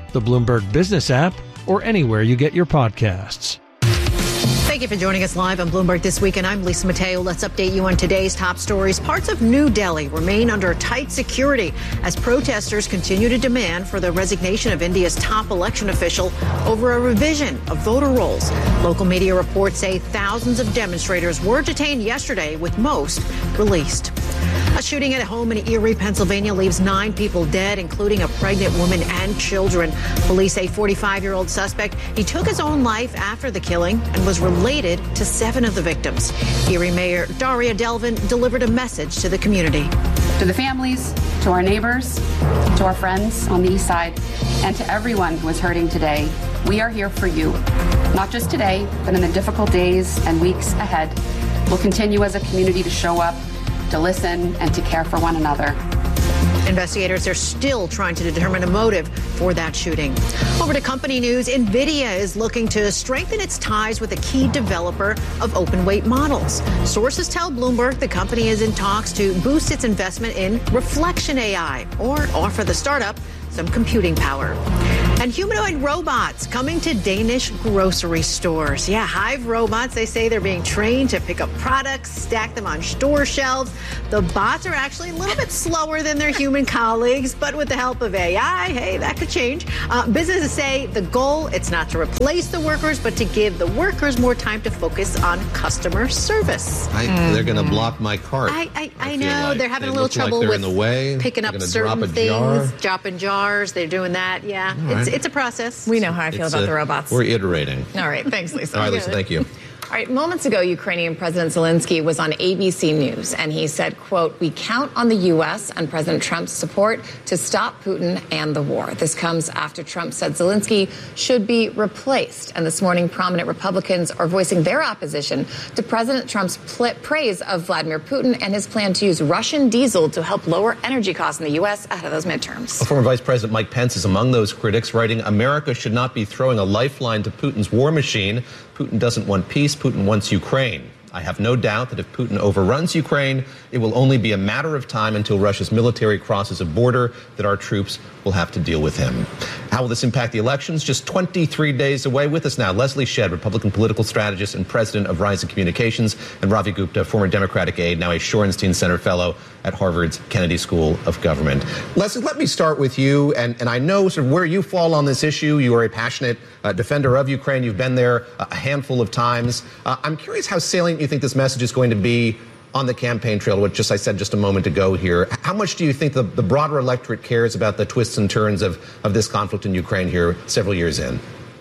the Bloomberg Business app, or anywhere you get your podcasts. Thank you for joining us live on Bloomberg This Week, and I'm Lisa Mateo. Let's update you on today's top stories. Parts of New Delhi remain under tight security as protesters continue to demand for the resignation of India's top election official over a revision of voter rolls. Local media reports say thousands of demonstrators were detained yesterday, with most released. A shooting at a home in Erie, Pennsylvania leaves 9 people dead, including a pregnant woman and children. Police say 45-year-old suspect, he took his own life after the killing and was related to 7 of the victims. Erie Mayor Daria Delvin delivered a message to the community. To the families, to our neighbors, to our friends on the east side, and to everyone who is hurting today, we are here for you. Not just today, but in the difficult days and weeks ahead. We'll continue as a community to show up, to listen, and to care for one another. Investigators are still trying to determine a motive for that shooting. Over to company news. NVIDIA is looking to strengthen its ties with a key developer of open weight models. Sources tell Bloomberg the company is in talks to boost its investment in Reflection AI or offer the startup some computing power. And humanoid robots coming to Danish grocery stores. Yeah, Hive robots, they say they're being trained to pick up products, stack them on store shelves. The bots are actually a little bit slower than their human colleagues, but with the help of AI, hey, that could change. Businesses say the goal, it's not to replace the workers, but to give the workers more time to focus on customer service. They're going to block my cart. I know. Like. They're having they a little trouble like with in the way. picking up certain things, dropping jars. They're doing that. Yeah, it's a process. We know how I feel about the robots. We're iterating. All right. Thanks, Lisa. All right, Lisa, thank you. All right, moments ago, Ukrainian President Zelensky was on ABC News, and he said, quote, "We count on the U.S. and President Trump's support to stop Putin and the war." This comes after Trump said Zelensky should be replaced. And this morning, prominent Republicans are voicing their opposition to President Trump's praise of Vladimir Putin and his plan to use Russian diesel to help lower energy costs in the U.S. ahead of those midterms. Former Vice President Mike Pence is among those critics, writing, "America should not be throwing a lifeline to Putin's war machine. Putin doesn't want peace. Putin wants Ukraine. I have no doubt that if Putin overruns Ukraine, it will only be a matter of time until Russia's military crosses a border that our troops will have to deal with him." How will this impact the elections? Just 23 days away. With us now, Leslie Shedd, Republican political strategist and president of Rising Communications, and Ravi Gupta, former Democratic aide, now a Shorenstein Center fellow at Harvard's Kennedy School of Government. Leslie, let me start with you, and I know sort of where you fall on this issue. You are a passionate defender of Ukraine. You've been there a handful of times. I'm curious how salient you think this message is going to be on the campaign trail, which I said just a moment ago here. How much do you think the broader electorate cares about the twists and turns of this conflict in Ukraine here several years in?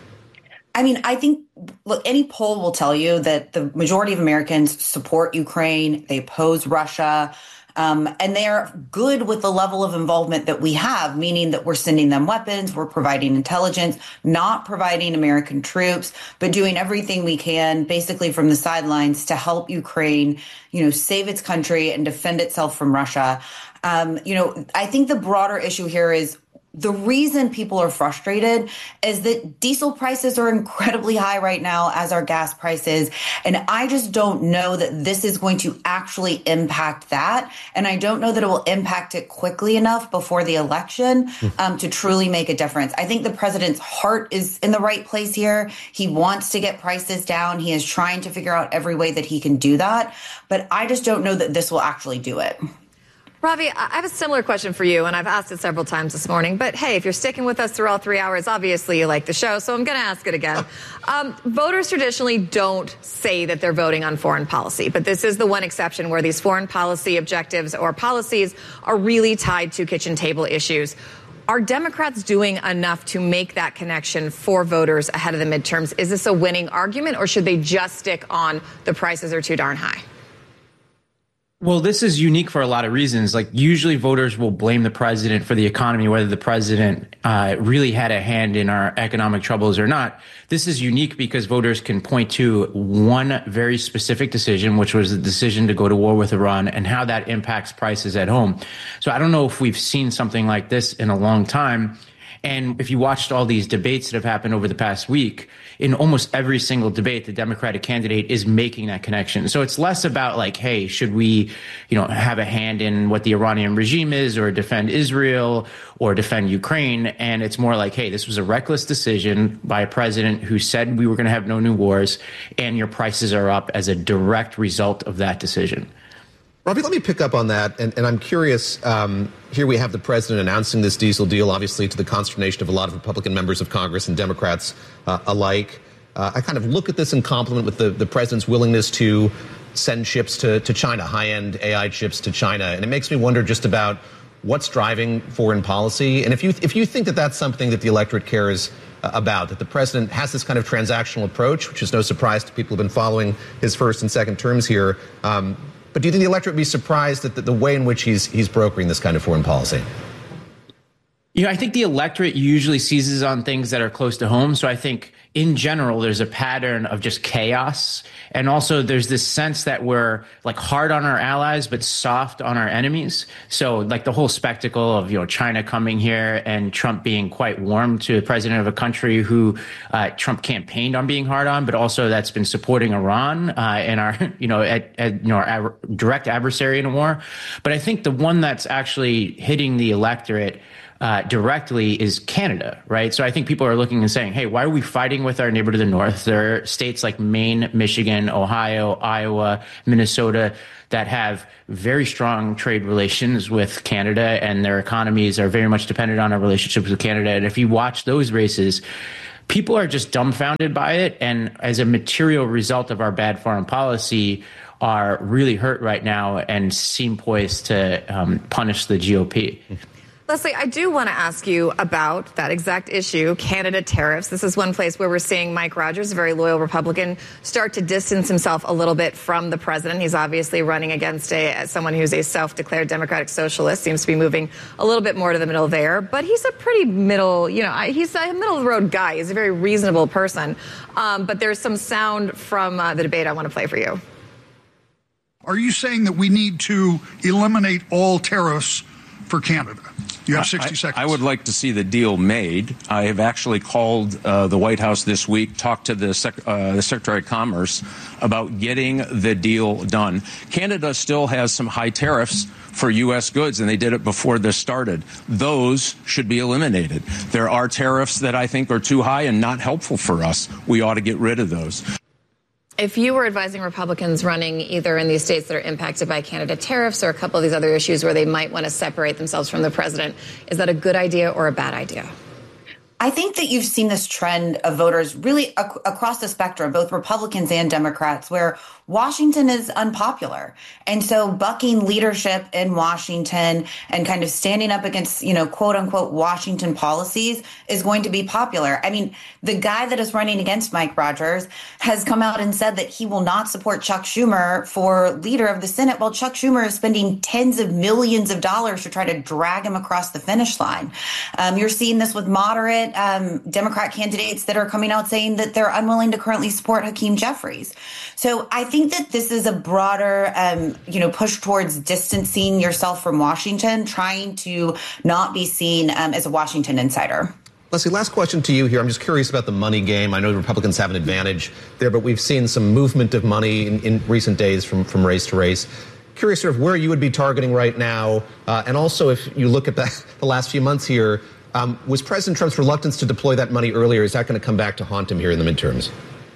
I mean, I think, look, any poll will tell you that the majority of Americans support Ukraine. They oppose Russia. And they are good with the level of involvement that we have, meaning that we're sending them weapons, we're providing intelligence, not providing American troops, but doing everything we can basically from the sidelines to help Ukraine, save its country and defend itself from Russia. I think the broader issue here is the reason people are frustrated is that diesel prices are incredibly high right now, as are gas prices. And I just don't know that this is going to actually impact that. And I don't know that it will impact it quickly enough before the election to truly make a difference. I think the president's heart is in the right place here. He wants to get prices down. He is trying to figure out every way that he can do that. But I just don't know that this will actually do it. Ravi, I have a similar question for you, and I've asked it several times this morning. But, hey, if you're sticking with us through all 3 hours, obviously you like the show, so I'm going to ask it again. Voters traditionally don't say that they're voting on foreign policy, but this is the one exception where these foreign policy objectives or policies are really tied to kitchen table issues. Are Democrats doing enough to make that connection for voters ahead of the midterms? Is this a winning argument, or should they just stick on the prices are too darn high? Well, this is unique for a lot of reasons. Like, usually voters will blame the president for the economy, whether the president really had a hand in our economic troubles or not. This is unique because voters can point to one very specific decision, which was the decision to go to war with Iran, and how that impacts prices at home. So I don't know if we've seen something like this in a long time. And if you watched all these debates that have happened over the past week, in almost every single debate, the Democratic candidate is making that connection. So it's less about like, hey, should we, have a hand in what the Iranian regime is, or defend Israel, or defend Ukraine? And it's more like, hey, this was a reckless decision by a president who said we were going to have no new wars, and your prices are up as a direct result of that decision. Ravi, let me pick up on that. And I'm curious, here we have the president announcing this diesel deal, obviously to the consternation of a lot of Republican members of Congress and Democrats alike. I kind of look at this in complement with the president's willingness to send chips to China, high-end AI chips to China. And it makes me wonder just about what's driving foreign policy. And if you think that that's something that the electorate cares about, that the president has this kind of transactional approach, which is no surprise to people who've been following his first and second terms here, but do you think the electorate would be surprised at the way in which he's brokering this kind of foreign policy? I think the electorate usually seizes on things that are close to home. So I think in general, there's a pattern of just chaos. And also there's this sense that we're like hard on our allies, but soft on our enemies. So like the whole spectacle of, China coming here and Trump being quite warm to the president of a country who Trump campaigned on being hard on, but also that's been supporting Iran and our direct adversary in a war. But I think the one that's actually hitting the electorate directly is Canada, right? So I think people are looking and saying, hey, why are we fighting with our neighbor to the north? There are states like Maine, Michigan, Ohio, Iowa, Minnesota that have very strong trade relations with Canada, and their economies are very much dependent on our relationships with Canada. And if you watch those races, people are just dumbfounded by it. And as a material result of our bad foreign policy, are really hurt right now and seem poised to punish the GOP. Leslie, I do want to ask you about that exact issue, Canada tariffs. This is one place where we're seeing Mike Rogers, a very loyal Republican, start to distance himself a little bit from the president. He's obviously running against someone who's a self-declared democratic socialist, seems to be moving a little bit more to the middle there. But he's a pretty he's a middle-of-the-road guy. He's a very reasonable person. But there's some sound from the debate I want to play for you. Are you saying that we need to eliminate all tariffs for Canada? You have 60 seconds. I would like to see the deal made. I have actually called the White House this week, talked to the Secretary of Commerce about getting the deal done. Canada still has some high tariffs for U.S. goods, and they did it before this started. Those should be eliminated. There are tariffs that I think are too high and not helpful for us. We ought to get rid of those. If you were advising Republicans running either in these states that are impacted by Canada tariffs or a couple of these other issues where they might want to separate themselves from the president, is that a good idea or a bad idea? I think that you've seen this trend of voters really across the spectrum, both Republicans and Democrats, where Washington is unpopular. And so bucking leadership in Washington and kind of standing up against, quote unquote, Washington policies is going to be popular. I mean, the guy that is running against Mike Rogers has come out and said that he will not support Chuck Schumer for leader of the Senate, while Chuck Schumer is spending tens of millions of dollars to try to drag him across the finish line. You're seeing this with moderate Democrat candidates that are coming out saying that they're unwilling to currently support Hakeem Jeffries. So I think that this is a broader, push towards distancing yourself from Washington, trying to not be seen as a Washington insider. Leslie, last question to you here. I'm just curious about the money game. I know the Republicans have an advantage there, but we've seen some movement of money in recent days from race to race. Curious sort of where you would be targeting right now. And also, if you look at the last few months here, was President Trump's reluctance to deploy that money earlier, is that going to come back to haunt him here in the midterms?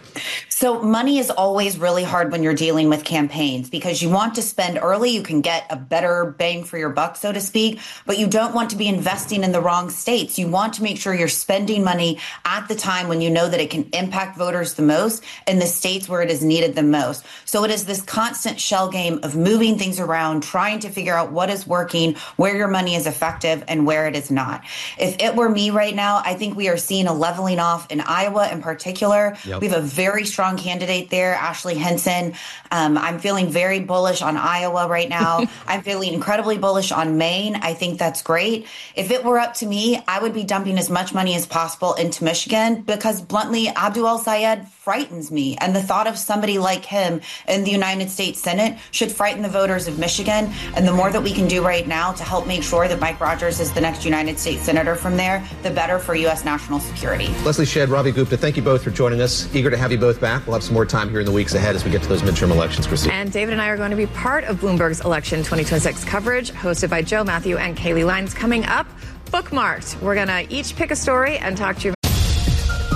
So money is always really hard when you're dealing with campaigns because you want to spend early. You can get a better bang for your buck, so to speak, but you don't want to be investing in the wrong states. You want to make sure you're spending money at the time when you know that it can impact voters the most in the states where it is needed the most. So it is this constant shell game of moving things around, trying to figure out what is working, where your money is effective and where it is not. If it were me right now, I think we are seeing a leveling off in Iowa in particular. Yep. We have a very strong candidate there, Ashley Henson. I'm feeling very bullish on Iowa right now. I'm feeling incredibly bullish on Maine. I think that's great. If it were up to me, I would be dumping as much money as possible into Michigan because bluntly, Abdul El-Sayed frightens me. And the thought of somebody like him in the United States Senate should frighten the voters of Michigan. And the more that we can do right now to help make sure that Mike Rogers is the next United States Senator from there, the better for U.S. national security. Leslie Shedd, Ravi Gupta, thank you both for joining us. Eager to have you both back. We'll have some more time here in the weeks ahead as we get to those midterm elections, Christine. And David and I are going to be part of Bloomberg's election 2026 coverage, hosted by Joe Matthew and Kaylee Lines. Coming up, bookmarked. We're going to each pick a story and talk to you